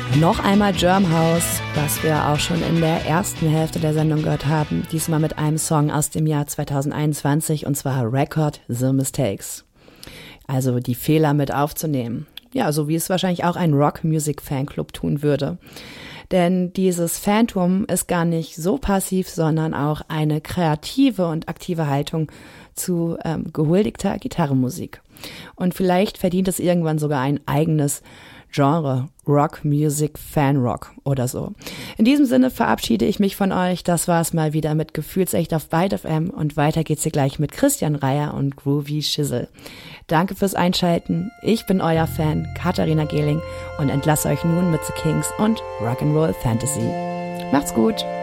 Noch einmal Germ House, was wir auch schon in der ersten Hälfte der Sendung gehört haben, diesmal mit einem Song aus dem Jahr 2021 und zwar Record the Mistakes. Also die Fehler mit aufzunehmen. Ja, so wie es wahrscheinlich auch ein Rock-Music-Fanclub tun würde. Denn dieses Phantom ist gar nicht so passiv, sondern auch eine kreative und aktive Haltung zu gehuldigter Gitarrenmusik. Und vielleicht verdient es irgendwann sogar ein eigenes Genre, Rock, Music, Fan Rock oder so. In diesem Sinne verabschiede ich mich von euch. Das war's mal wieder mit Gefühlsecht auf Byte FM und weiter geht's hier gleich mit Christian Reier und Groovy Schissel. Danke fürs Einschalten. Ich bin euer Fan, Katharina Gehling und entlasse euch nun mit The Kings und Rock'n'Roll Fantasy. Macht's gut!